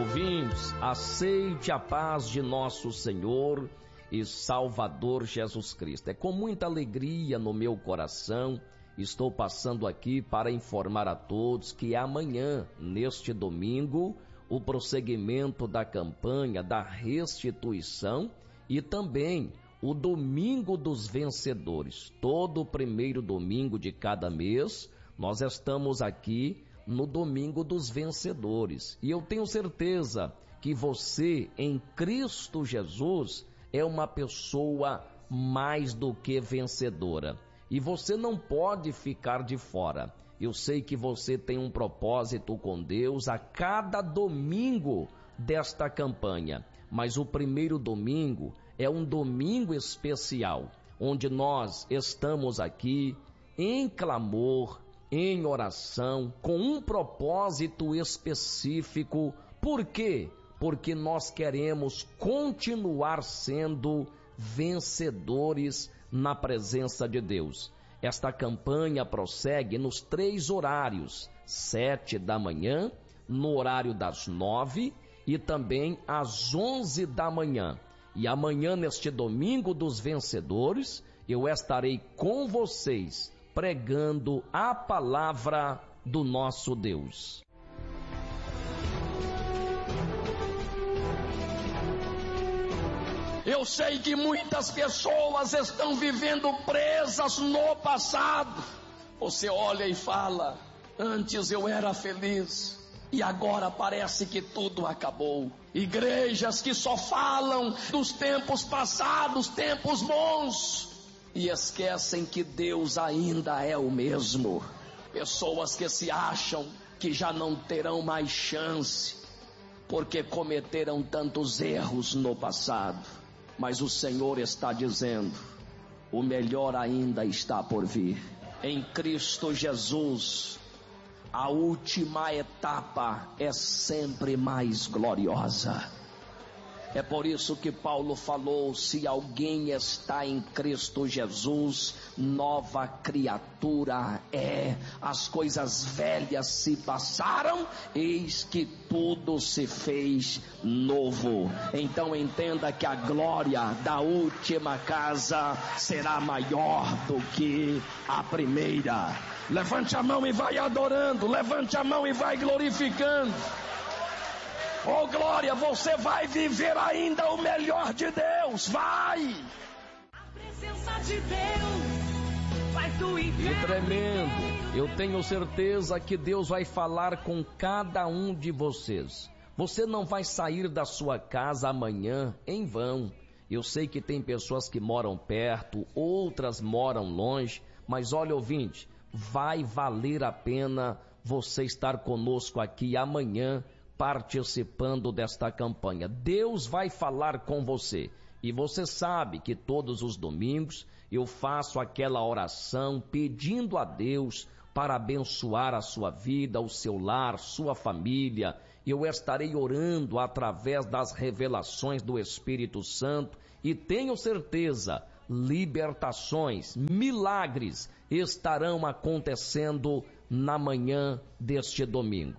ouvintes, aceite a paz de nosso Senhor e Salvador Jesus Cristo. É com muita alegria no meu coração, estou passando aqui para informar a todos que amanhã, neste domingo, o prosseguimento da campanha da restituição e também o Domingo dos Vencedores. Todo o primeiro domingo de cada mês, nós estamos aqui no Domingo dos Vencedores. E eu tenho certeza que você, em Cristo Jesus, é uma pessoa mais do que vencedora. E você não pode ficar de fora. Eu sei que você tem um propósito com Deus a cada domingo desta campanha. Mas o primeiro domingo é um domingo especial, onde nós estamos aqui em clamor, em oração, com um propósito específico. Por quê? Porque nós queremos continuar sendo vencedores na presença de Deus. Esta campanha prossegue nos 3 horários, 7 da manhã, no horário das 9 e também às 11 da manhã. E amanhã, neste Domingo dos Vencedores, eu estarei com vocês pregando a palavra do nosso Deus. Eu sei que muitas pessoas estão vivendo presas no passado. Você olha e fala: antes eu era feliz e agora parece que tudo acabou. Igrejas que só falam dos tempos passados, tempos bons, e esquecem que Deus ainda é o mesmo. Pessoas que se acham que já não terão mais chance porque cometeram tantos erros no passado. Mas o Senhor está dizendo: o melhor ainda está por vir. Em Cristo Jesus, a última etapa é sempre mais gloriosa. É por isso que Paulo falou: se alguém está em Cristo Jesus, nova criatura é. As coisas velhas se passaram, eis que tudo se fez novo. Então entenda que a glória da última casa será maior do que a primeira. Levante a mão e vai adorando, levante a mão e vai glorificando. Oh glória, você vai viver ainda o melhor de Deus, vai! A presença de Deus faz do inferno. E tremendo, eu tenho certeza que Deus vai falar com cada um de vocês. Você não vai sair da sua casa amanhã em vão. Eu sei que tem pessoas que moram perto, outras moram longe, mas olha, ouvinte, vai valer a pena você estar conosco aqui amanhã, participando desta campanha. Deus vai falar com você. E você sabe que todos os domingos eu faço aquela oração pedindo a Deus para abençoar a sua vida, o seu lar, sua família. Eu estarei orando através das revelações do Espírito Santo e tenho certeza, libertações, milagres estarão acontecendo na manhã deste domingo.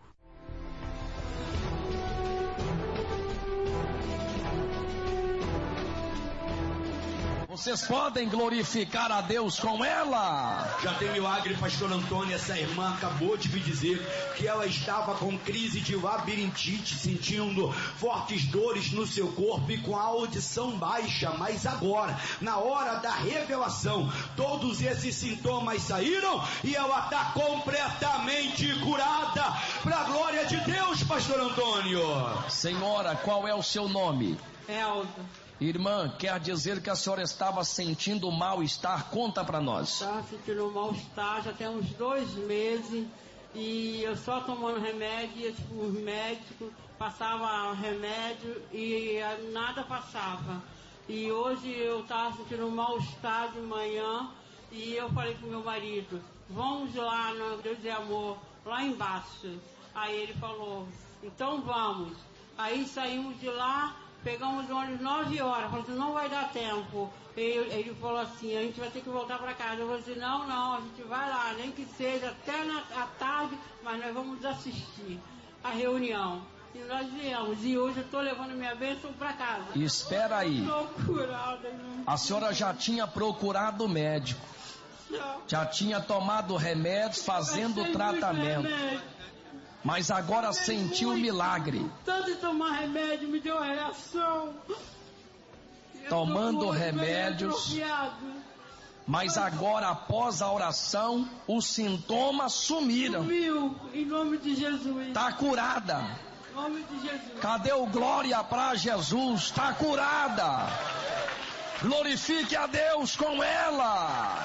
Vocês podem glorificar a Deus com ela? Já tem milagre, pastor Antônio. Essa irmã acabou de me dizer que ela estava com crise de labirintite, sentindo fortes dores no seu corpo e com a audição baixa. Mas agora, na hora da revelação, todos esses sintomas saíram e ela está completamente curada. Para a glória de Deus, pastor Antônio. Senhora, qual é o seu nome? Elza. Irmã, quer dizer que a senhora estava sentindo mal-estar? Conta para nós. Estava sentindo mal-estar já tem uns 2 meses e eu só tomando remédio, os médicos passavam remédio e nada passava. E hoje eu estava sentindo mal-estar de manhã e eu falei pro meu marido: vamos lá no Deus de Amor, lá embaixo. Aí ele falou: então vamos. Aí saímos de lá. Pegamos o ônibus 9 horas, falou assim, não vai dar tempo. Ele falou assim, a gente vai ter que voltar para casa. Eu falei assim, não, a gente vai lá, nem que seja até à tarde, mas nós vamos assistir a reunião. E nós viemos. E hoje eu estou levando minha bênção para casa. Espera aí. Estou curada. A senhora já tinha procurado o médico. Já tinha tomado remédios, fazendo tratamento. Mas agora sentiu o milagre. Tanto de tomar remédio me deu uma reação. Tomando remédios. Mas agora, após a oração, os sintomas sumiram. Sumiu, em nome de Jesus. Está curada. Em nome de Jesus. Cadê o glória para Jesus? Está curada. Glorifique a Deus com ela.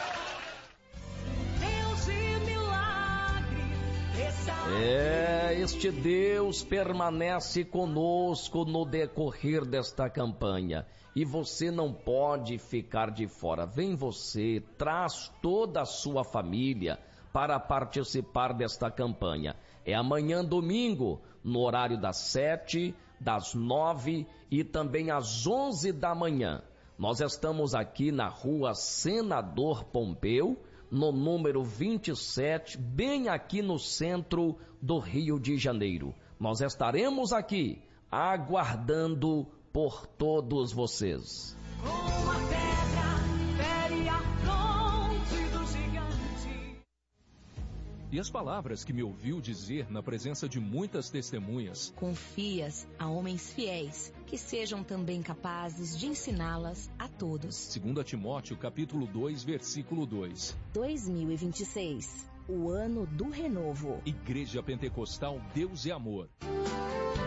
Deus de milagre. Este Deus permanece conosco no decorrer desta campanha. E você não pode ficar de fora. Vem você, traz toda a sua família para participar desta campanha. É amanhã, domingo, no horário das 7, das 9 e também às 11 da manhã. Nós estamos aqui na rua Senador Pompeu, no número 27, bem aqui no centro do Rio de Janeiro. Nós estaremos aqui aguardando por todos vocês. Com a pedra, fere a fronte do gigante. E as palavras que me ouviu dizer na presença de muitas testemunhas. Confias a homens fiéis, que sejam também capazes de ensiná-las a todos. 2 Timóteo capítulo 2, versículo 2. 2026, o ano do renovo. Igreja Pentecostal Deus é Amor.